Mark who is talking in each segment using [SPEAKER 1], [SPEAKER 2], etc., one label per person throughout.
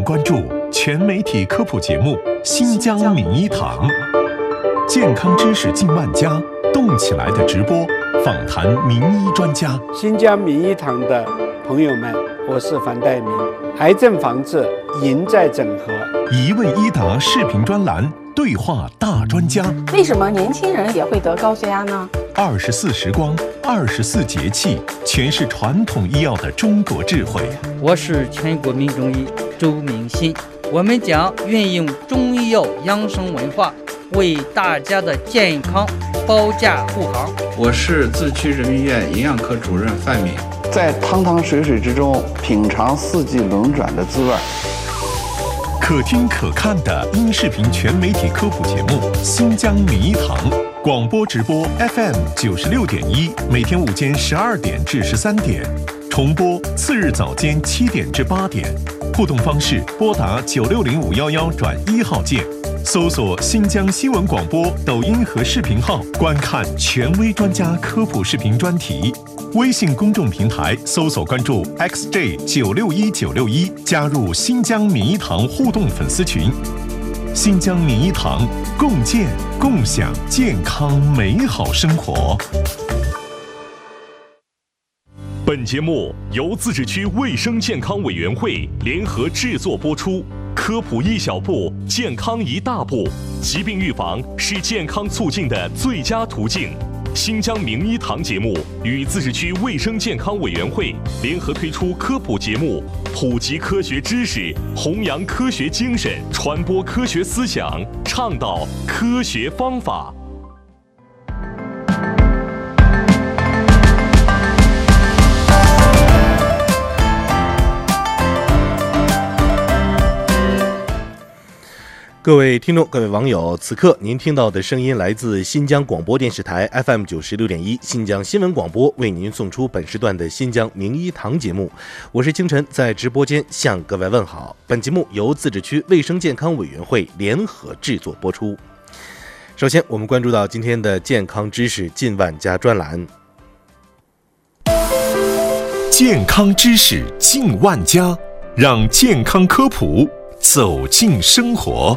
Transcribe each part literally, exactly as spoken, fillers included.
[SPEAKER 1] 关注全媒体科普节目《新疆名医堂》，健康知识近万家，动起来的直播，访谈名医专家。
[SPEAKER 2] 新疆名医堂的朋友们，我是樊岱明。癌症防治赢在整合，
[SPEAKER 1] 一问一答视频专栏，对话大专家。
[SPEAKER 3] 为什么年轻人也会得高血压呢？
[SPEAKER 1] 二十四时光，二十四节气，诠释传统医药的中国智慧。
[SPEAKER 4] 我是全国名中医周明新，我们将运用中医药养生文化，为大家的健康保驾护航。
[SPEAKER 5] 我是自区人民医院营养科主任范敏，
[SPEAKER 6] 在汤汤水水之中品尝四季轮转的滋味。
[SPEAKER 1] 可听可看的音视频全媒体科普节目《新疆名医堂》，广播直播 F M 九十六点一，每天午间十二点至十三点，重播次日早间七点至八点。互动方式：拨打九六零五幺幺转一号键，搜索新疆新闻广播抖音和视频号，观看权威专家科普视频专题。微信公众平台搜索关注 X J 九六一九六一，加入新疆名医堂互动粉丝群。新疆名医堂，共建共享健康美好生活。本节目由自治区卫生健康委员会联合制作播出。科普一小步，健康一大步。疾病预防是健康促进的最佳途径。新疆名医堂节目与自治区卫生健康委员会联合推出科普节目，普及科学知识，弘扬科学精神，传播科学思想，倡导科学方法。
[SPEAKER 7] 各位听众，各位网友，此刻您听到的声音来自新疆广播电视台 F M 九十六点一，新疆新闻广播为您送出本时段的新疆名医堂节目。我是清晨，在直播间向各位问好。本节目由自治区卫生健康委员会联合制作播出。首先，我们关注到今天的健康知识近万家专栏。
[SPEAKER 1] 健康知识近万家，让健康科普走进生活。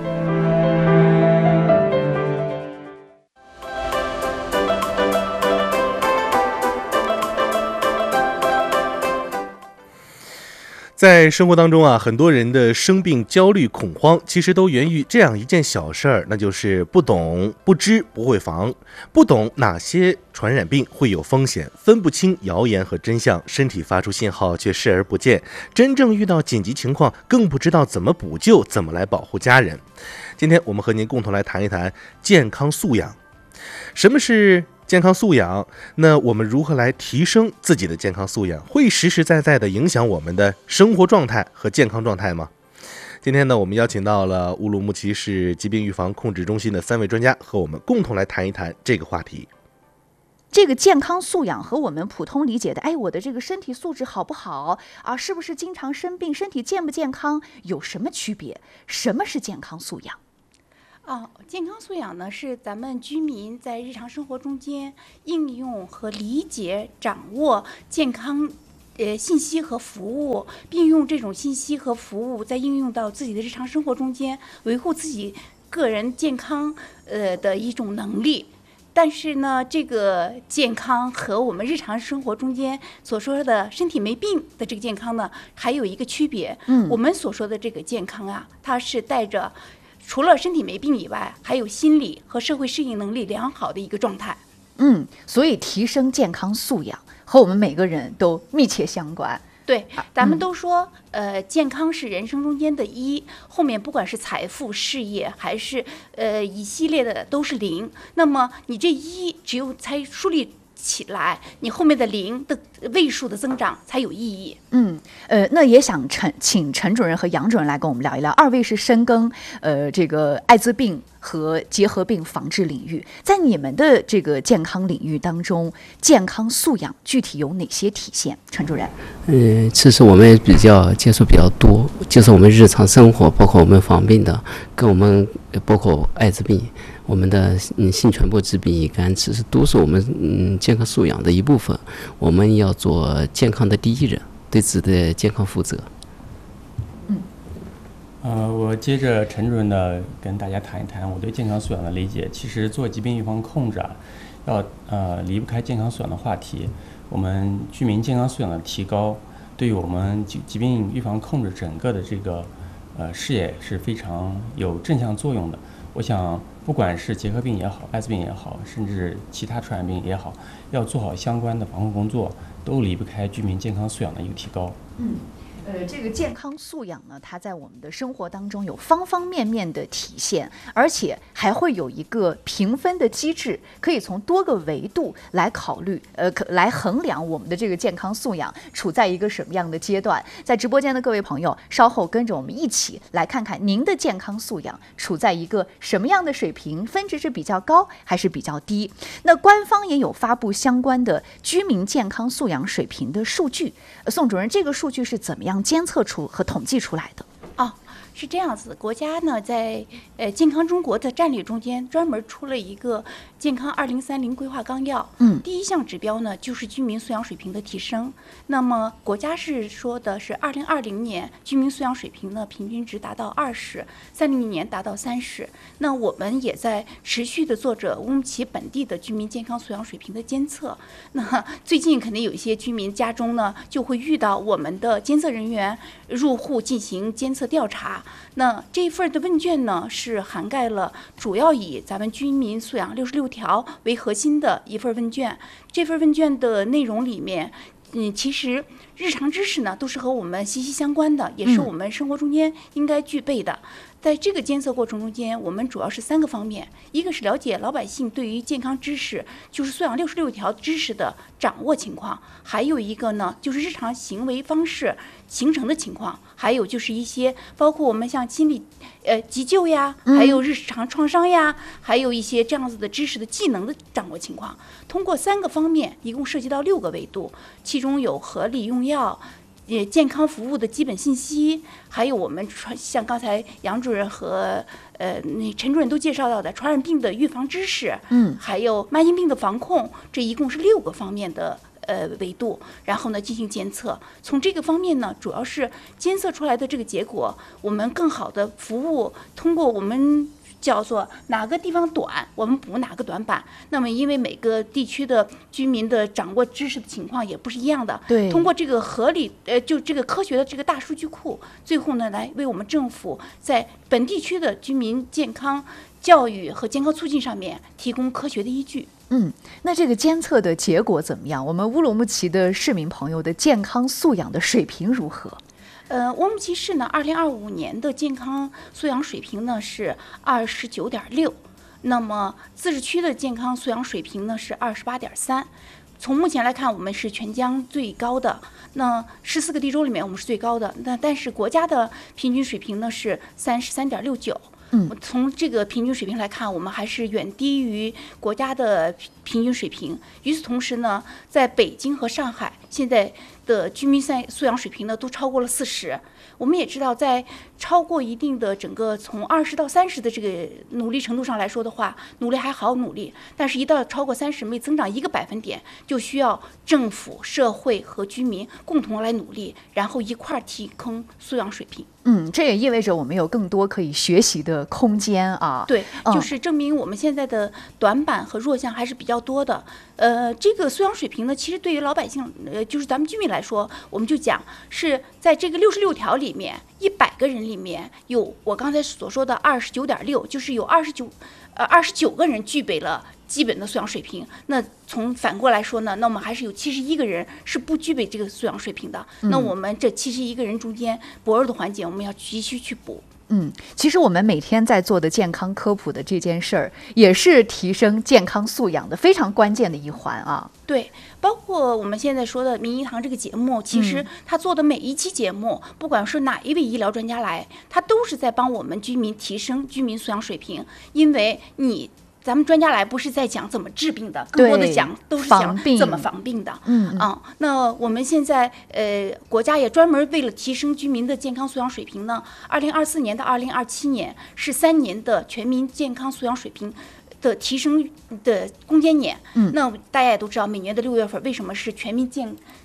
[SPEAKER 7] 在生活当中啊，很多人的生病、焦虑、恐慌，其实都源于这样一件小事儿，那就是不懂、不知、不会防，不懂哪些传染病会有风险，分不清谣言和真相，身体发出信号却视而不见，真正遇到紧急情况，更不知道怎么补救，怎么来保护家人。今天我们和您共同来谈一谈健康素养。什么是健康素养？那我们如何来提升自己的健康素养？会实实在在地影响我们的生活状态和健康状态吗？今天呢，我们邀请到了乌鲁木齐市疾病预防控制中心的三位专家，和我们共同来谈一谈这个话题。
[SPEAKER 8] 这个健康素养和我们普通理解的，哎，我的这个身体素质好不好啊？是不是经常生病？身体健不健康？有什么区别？什么是健康素养？
[SPEAKER 9] 哦，健康素养呢，是咱们居民在日常生活中间应用和理解、掌握健康呃信息和服务，并用这种信息和服务再应用到自己的日常生活中间，维护自己个人健康呃的一种能力。但是呢，这个健康和我们日常生活中间所说的身体没病的这个健康呢，还有一个区别。嗯，我们所说的这个健康啊，它是带着除了身体没病以外，还有心理和社会适应能力良好的一个状态。
[SPEAKER 8] 嗯，所以提升健康素养和我们每个人都密切相关。
[SPEAKER 9] 对，咱们都说，嗯、呃，健康是人生中间的一，后面不管是财富、事业，还是呃一系列的都是零。那么你这一只有才树立起来，你后面的零的位数的增长才有意义。
[SPEAKER 8] 嗯，呃，那也想陈请陈主任和杨主任来跟我们聊一聊。二位是深耕呃这个艾滋病和结核病防治领域，在你们的这个健康领域当中，健康素养具体有哪些体现？陈主任。
[SPEAKER 10] 嗯，其实我们比较接触比较多，就是我们日常生活，包括我们防病的，跟我们包括艾滋病。我们的嗯性传播致病乙肝，其实都是我们嗯健康素养的一部分。我们要做健康的第一人，对自己的健康负责。
[SPEAKER 8] 嗯，
[SPEAKER 11] 呃，我接着陈主任呢跟大家谈一谈我对健康素养的理解。其实做疾病预防控制啊，要呃离不开健康素养的话题。我们居民健康素养的提高，对于我们疾疾病预防控制整个的这个呃事业是非常有正向作用的。我想，不管是结核病也好，艾滋病也好，甚至其他传染病也好，要做好相关的防控工作，都离不开居民健康素养的一个提高。
[SPEAKER 8] 嗯。呃，这个健康素养呢，它在我们的生活当中有方方面面的体现，而且还会有一个评分的机制，可以从多个维度来考虑，呃，可来衡量我们的这个健康素养处在一个什么样的阶段。在直播间的各位朋友，稍后跟着我们一起来看看您的健康素养处在一个什么样的水平，分值是比较高还是比较低。那官方也有发布相关的居民健康素养水平的数据。呃、宋主任，这个数据是怎么样监测出和统计出来的？
[SPEAKER 9] 哦，是这样子，国家呢在呃健康中国的战略中间专门出了一个健康二零三零规划纲要，
[SPEAKER 8] 嗯，
[SPEAKER 9] 第一项指标呢就是居民素养水平的提升。那么国家是说的是二零二零年居民素养水平呢平均值达到二十，三零年达到三十。那我们也在持续的做着乌鲁木齐本地的居民健康素养水平的监测。那最近肯定有一些居民家中呢就会遇到我们的监测人员入户进行监测调查。那这一份的问卷呢，是涵盖了主要以咱们居民素养六十六条为核心的一份问卷。这份问卷的内容里面，嗯，其实日常知识呢都是和我们息息相关的，也是我们生活中间应该具备的。在这个监测过程中间，我们主要是三个方面，一个是了解老百姓对于健康知识，就是素养六十六条知识的掌握情况；还有一个呢，就是日常行为方式形成的情况；还有就是一些包括我们像心理呃急救呀，还有日常创伤呀，还有一些这样子的知识的技能的掌握情况。通过三个方面，一共涉及到六个维度，其中有合理用药。也健康服务的基本信息，还有我们传像刚才杨主任和呃那陈主任都介绍到的传染病的预防知识，
[SPEAKER 8] 嗯，
[SPEAKER 9] 还有慢性病的防控，这一共是六个方面的呃维度，然后呢进行监测。从这个方面呢，主要是监测出来的这个结果，我们更好的服务，通过我们。叫做哪个地方短，我们补哪个短板。那么，因为每个地区的居民的掌握知识的情况也不是一样的，
[SPEAKER 8] 对，
[SPEAKER 9] 通过这个合理，呃，就这个科学的这个大数据库，最后呢，来为我们政府在本地区的居民健康教育和健康促进上面提供科学的依据。
[SPEAKER 8] 嗯，那这个监测的结果怎么样？我们乌鲁木齐的市民朋友的健康素养的水平如何？
[SPEAKER 9] 呃，乌鲁木齐市呢，二零二五年的健康素养水平呢是二十九点六，那么自治区的健康素养水平呢是二十八点三。从目前来看，我们是全疆最高的。那十四个地州里面，我们是最高的。那但是国家的平均水平呢是三十三点六九。
[SPEAKER 8] 嗯，
[SPEAKER 9] 从这个平均水平来看，我们还是远低于国家的平均水平。与此同时呢，在北京和上海，现在的居民素养水平呢都超过了四十。我们也知道，在超过一定的整个从二十到三十的这个努力程度上来说的话，努力还好努力，但是一到超过三十，每增长一个百分点，就需要政府、社会和居民共同来努力，然后一块儿提升素养水平。
[SPEAKER 8] 嗯，这也意味着我们有更多可以学习的空间啊。
[SPEAKER 9] 对，就是证明我们现在的短板和弱项还是比较多的。呃，这个素养水平呢，其实对于老百姓，呃，就是咱们居民来说，我们就讲是在这个六十六条里面，一百个人里面有我刚才所说的二十九点六，就是有二十九，呃，二十九个人具备了基本的素养水平。那从反过来说呢，那我们还是有七十一个人是不具备这个素养水平的。
[SPEAKER 8] 嗯、
[SPEAKER 9] 那我们这七十一个人中间薄弱的环节，我们要急需去补。
[SPEAKER 8] 嗯，其实我们每天在做的健康科普的这件事儿，也是提升健康素养的非常关键的一环啊。
[SPEAKER 9] 对，包括我们现在说的名医堂这个节目，其实他做的每一期节目，嗯、不管是哪一位医疗专家来，他都是在帮我们居民提升居民素养水平，因为你。咱们专家来不是在讲怎么治病的，更多的讲都是讲怎么防病的。
[SPEAKER 8] 嗯
[SPEAKER 9] 啊，那我们现在呃，国家也专门为了提升居民的健康素养水平呢，二零二四年到二零二七年是三年的全民健康素养水平的提升的攻坚年。
[SPEAKER 8] 嗯，
[SPEAKER 9] 那大家也都知道，每年的六月份为什么是全民健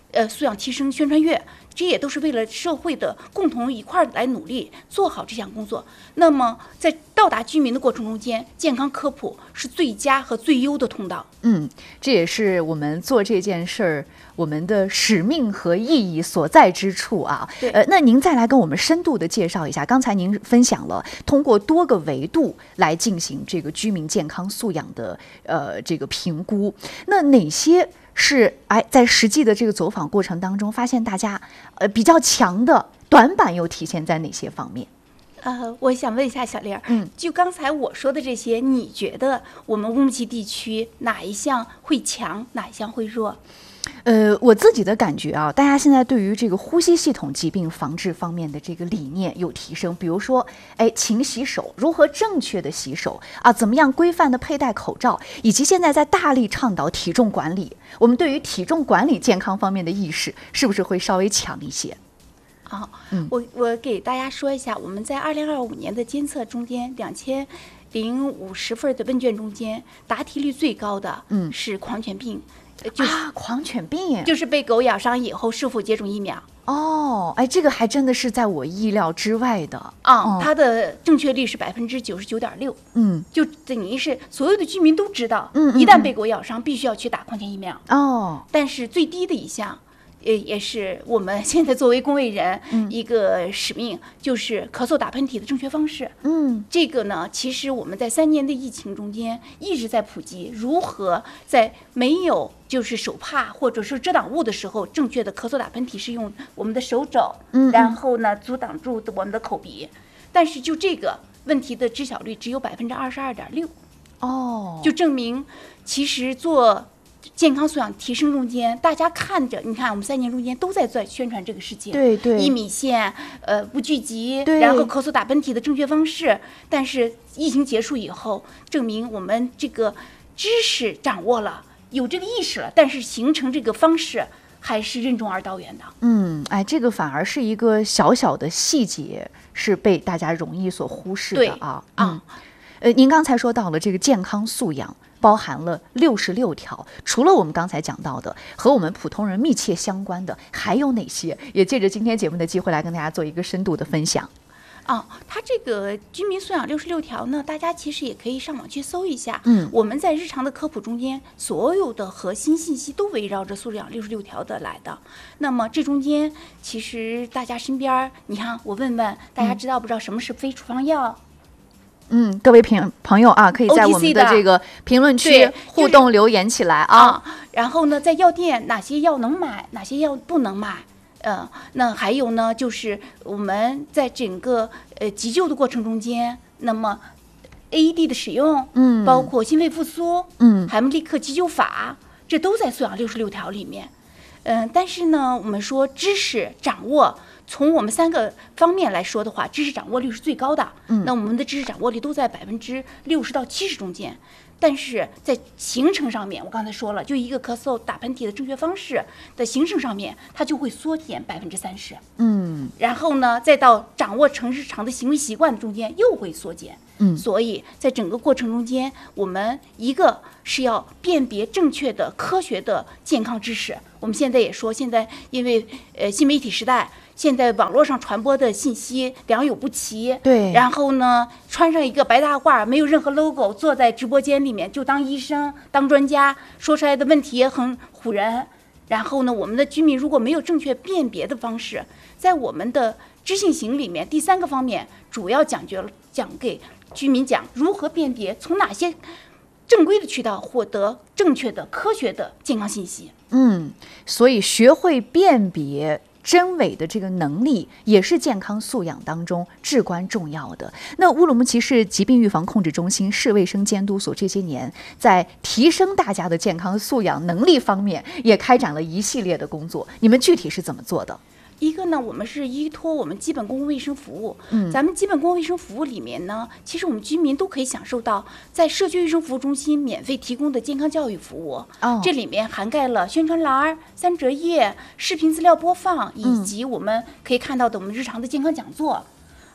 [SPEAKER 9] 呃素养提升宣传月，这也都是为了社会的共同一块来努力做好这项工作。那么在到达居民的过程中间，健康科普是最佳和最优的通道。
[SPEAKER 8] 嗯，这也是我们做这件事儿我们的使命和意义所在之处啊。呃，那您再来跟我们深度的介绍一下，刚才您分享了通过多个维度来进行这个居民健康素养的呃这个评估，那哪些是哎在实际的这个走访过程当中发现大家呃比较强的短板又体现在哪些方面？
[SPEAKER 9] 呃，我想问一下小玲儿，
[SPEAKER 8] 嗯，
[SPEAKER 9] 就刚才我说的这些，你觉得我们乌鲁木齐地区哪一项会强，哪一项会弱？
[SPEAKER 8] 呃，我自己的感觉啊，大家现在对于这个呼吸系统疾病防治方面的这个理念有提升，比如说，哎，勤洗手，如何正确的洗手啊，怎么样规范的佩戴口罩，以及现在在大力倡导体重管理，我们对于体重管理健康方面的意识是不是会稍微强一些？
[SPEAKER 9] 啊、哦，嗯，我我给大家说一下，我们在二零二五年的监测中间，两千零五十份的问卷中间，答题率最高的，嗯，是狂犬病。
[SPEAKER 8] 就是啊，狂犬病
[SPEAKER 9] 就是被狗咬伤以后是否接种疫苗。
[SPEAKER 8] 哦，哎，这个还真的是在我意料之外的
[SPEAKER 9] 啊、嗯，它的正确率是百分之九十九点六。
[SPEAKER 8] 嗯，
[SPEAKER 9] 就等于是所有的居民都知道，
[SPEAKER 8] 嗯，
[SPEAKER 9] 一旦被狗咬伤，必须要去打狂犬疫苗。
[SPEAKER 8] 哦，
[SPEAKER 9] 但是最低的一项。呃，也是我们现在作为公卫人一个使命，嗯、就是咳嗽打喷嚏的正确方式。
[SPEAKER 8] 嗯，
[SPEAKER 9] 这个呢，其实我们在三年的疫情中间一直在普及如何在没有就是手帕或者是遮挡物的时候，正确的咳嗽打喷嚏是用我们的手肘，
[SPEAKER 8] 嗯，
[SPEAKER 9] 然后呢阻挡住我们的口鼻。但是就这个问题的知晓率只有百分之二十二点六。
[SPEAKER 8] 哦，
[SPEAKER 9] 就证明其实做。健康素养提升中间，大家看着，你看我们三年中间都在在宣传这个事情，
[SPEAKER 8] 对对，
[SPEAKER 9] 一米线，呃，不聚集，
[SPEAKER 8] 对，
[SPEAKER 9] 然后咳嗽打喷嚏的正确方式。但是疫情结束以后，证明我们这个知识掌握了，有这个意识了，但是形成这个方式还是任重而道远的。
[SPEAKER 8] 嗯，哎，这个反而是一个小小的细节，是被大家容易所忽视的啊。
[SPEAKER 9] 嗯，
[SPEAKER 8] 呃，您刚才说到了这个健康素养。包含了六十六条，除了我们刚才讲到的和我们普通人密切相关的，还有哪些？也借着今天节目的机会来跟大家做一个深度的分享。
[SPEAKER 9] 哦，它这个居民素养六十六条呢，大家其实也可以上网去搜一下。
[SPEAKER 8] 嗯，
[SPEAKER 9] 我们在日常的科普中间，所有的核心信息都围绕着素养六十六条的来的。那么这中间，其实大家身边，你看，我问问大家知道不知道什么是非处方药？
[SPEAKER 8] 嗯，各位朋朋友啊，可以在我们的这个评论区互动留言起来啊。
[SPEAKER 9] 啊然后呢，在药店哪些药能买，哪些药不能买？呃，那还有呢，就是我们在整个呃急救的过程中间，那么 A E D 的使用，
[SPEAKER 8] 嗯，
[SPEAKER 9] 包括心肺复苏，
[SPEAKER 8] 嗯，
[SPEAKER 9] 海默利克急救法，这都在素养六十六条里面。嗯、呃，但是呢，我们说知识掌握。从我们三个方面来说的话，知识掌握率是最高的。
[SPEAKER 8] 嗯，
[SPEAKER 9] 那我们的知识掌握率都在百分之六十到七十中间。但是在形成上面，我刚才说了，就一个咳嗽打喷嚏的正确方式的形成上面，它就会缩减百分之三十。
[SPEAKER 8] 嗯，
[SPEAKER 9] 然后呢，再到掌握成日常的行为习惯中间又会缩减。
[SPEAKER 8] 嗯，
[SPEAKER 9] 所以在整个过程中间，我们一个是要辨别正确的、科学的健康知识。我们现在也说，现在因为呃新媒体时代。现在网络上传播的信息良莠不齐，
[SPEAKER 8] 对。
[SPEAKER 9] 然后呢，穿上一个白大褂，没有任何 logo， 坐在直播间里面就当医生、当专家，说出来的问题也很唬人。然后呢，我们的居民如果没有正确辨别的方式，在我们的知性行里面，第三个方面主要讲究讲给居民讲如何辨别，从哪些正规的渠道获得正确的、科学的健康信息。
[SPEAKER 8] 嗯，所以学会辨别真伪的这个能力也是健康素养当中至关重要的。那乌鲁木齐市疾病预防控制中心市卫生监督所这些年在提升大家的健康素养能力方面也开展了一系列的工作，你们具体是怎么做的？
[SPEAKER 9] 一个呢，我们是依托我们基本公共卫生服务，
[SPEAKER 8] 嗯，
[SPEAKER 9] 咱们基本公共卫生服务里面呢，其实我们居民都可以享受到在社区卫生服务中心免费提供的健康教育服务。
[SPEAKER 8] 哦，
[SPEAKER 9] 这里面涵盖了宣传栏、三折页、视频资料播放，以及我们可以看到的我们日常的健康讲座。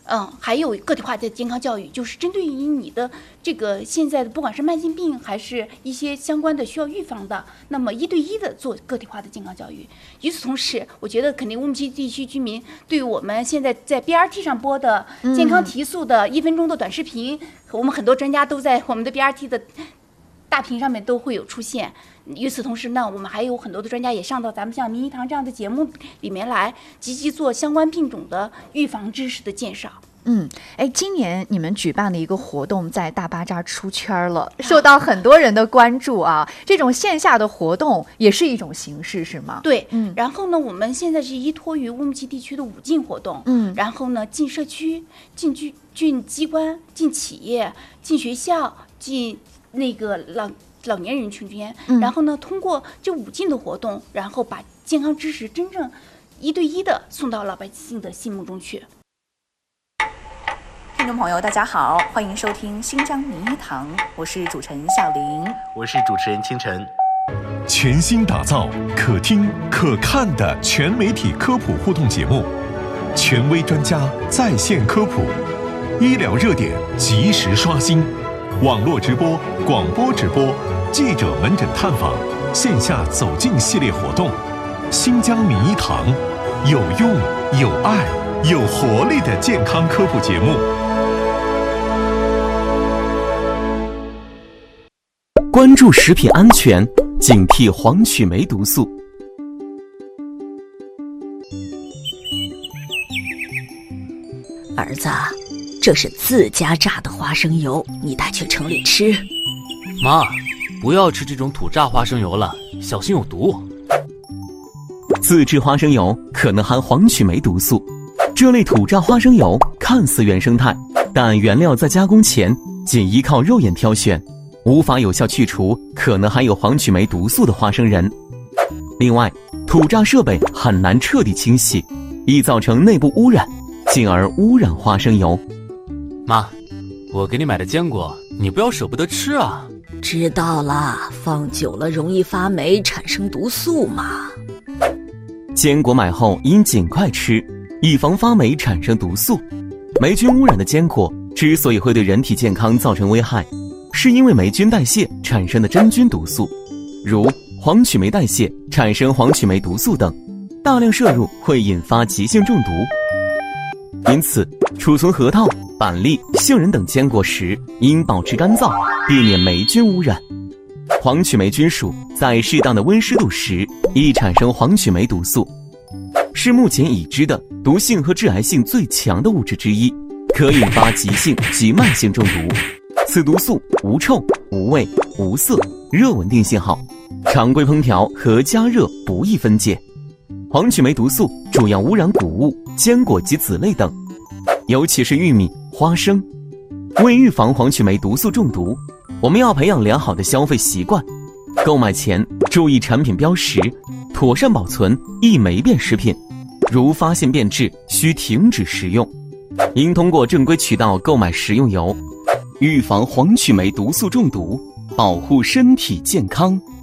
[SPEAKER 9] 嗯，还有个体化的健康教育，就是针对于你的这个现在的不管是慢性病还是一些相关的需要预防的，那么一对一的做个体化的健康教育。与此同时，我觉得肯定乌鲁木齐地区居民对我们现在在 B R T 上播的健康提速的一分钟的短视频，嗯、我们很多专家都在我们的 B R T 的大屏上面都会有出现。与此同时呢，我们还有很多的专家也上到咱们像名医堂这样的节目里面来，积极做相关病种的预防知识的介绍。
[SPEAKER 8] 嗯，哎，今年你们举办的一个活动在大巴扎出圈了，受到很多人的关注啊。这种线下的活动也是一种形式，是吗？
[SPEAKER 9] 对，嗯。然后呢，我们现在是依托于乌鲁木齐地区的五进活动，嗯，然后呢，进社区、进居、进机关、进企业、进学校、进那个老老年人群间，嗯、然后呢，通过这五进的活动，然后把健康知识真正一对一的送到老百姓的心目中去。
[SPEAKER 8] 听众朋友，大家好，欢迎收听新疆名医堂，我是主持人小玲，
[SPEAKER 7] 我是主持人清晨。
[SPEAKER 1] 全新打造可听可看的全媒体科普互动节目，权威专家在线科普，医疗热点及时刷新，网络直播、广播直播、记者门诊探访、线下走进系列活动。新疆名医堂，有用、有爱、有活力的健康科普节目。
[SPEAKER 12] 关注食品安全，警惕黄曲霉毒素。
[SPEAKER 13] 儿子，这是自家榨的花生油，你带去城里吃。
[SPEAKER 14] 妈，不要吃这种土榨花生油了，小心有毒。
[SPEAKER 12] 自制花生油可能含黄曲霉毒素，这类土榨花生油看似原生态，但原料在加工前仅依靠肉眼挑选，无法有效去除可能含有黄曲霉毒素的花生仁。另外，土榨设备很难彻底清洗，易造成内部污染，进而污染花生油。
[SPEAKER 14] 妈，我给你买的坚果，你不要舍不得吃啊。
[SPEAKER 13] 知道了，放久了容易发霉，产生毒素嘛。
[SPEAKER 12] 坚果买后应尽快吃，以防发霉产生毒素。霉菌污染的坚果之所以会对人体健康造成危害，是因为霉菌代谢产生的真菌毒素，如黄曲霉代谢产生黄曲霉毒素等，大量摄入会引发急性中毒。因此，储存核桃、板栗、杏仁等坚果时应保持干燥，避免霉菌污染。黄曲霉菌属在适当的温湿度时易产生黄曲霉毒素，是目前已知的毒性和致癌性最强的物质之一，可引发急性及慢性中毒。此毒素无臭、无味、无色，热稳定信号，常规烹调和加热不易分解。黄曲霉毒素主要污染谷物、坚果及籽类等，尤其是玉米、花生。为预防黄曲霉毒素中毒，我们要培养良好的消费习惯。购买前注意产品标识，妥善保存易霉变食品，如发现变质需停止食用。应通过正规渠道购买食用油，预防黄曲霉毒素中毒，保护身体健康。